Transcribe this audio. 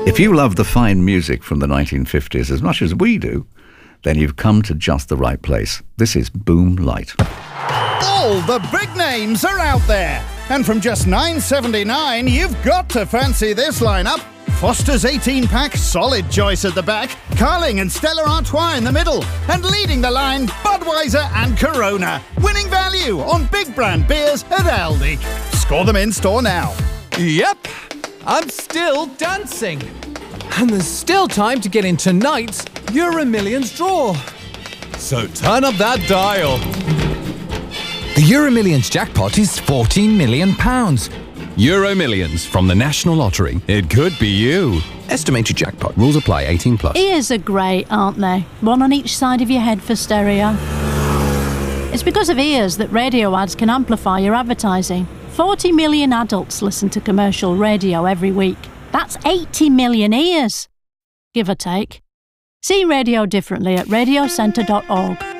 If you love the fine music from the 1950s as much as we do, then you've come to just the right place. This is Boom Light. All the big names are out there. And from just $9.79, you've got to fancy this lineup. Foster's 18-pack, solid choice at the back. Carling and Stella Artois in the middle. And leading the line, Budweiser and Corona. Winning value on big brand beers at Aldi. Score them in store now. Yep, I'm still dancing. And there's still time to get in tonight's Euro Millions draw. So turn up that dial. The Euro Millions jackpot is £14 million. Euro Millions from the National Lottery. It could be you. Estimated jackpot. Rules apply. 18 plus. Ears are great, aren't they? One on each side of your head for stereo. It's because of ears that radio ads can amplify your advertising. 40 million adults listen to commercial radio every week. That's 80 million ears, give or take. See radio differently at radiocentre.org.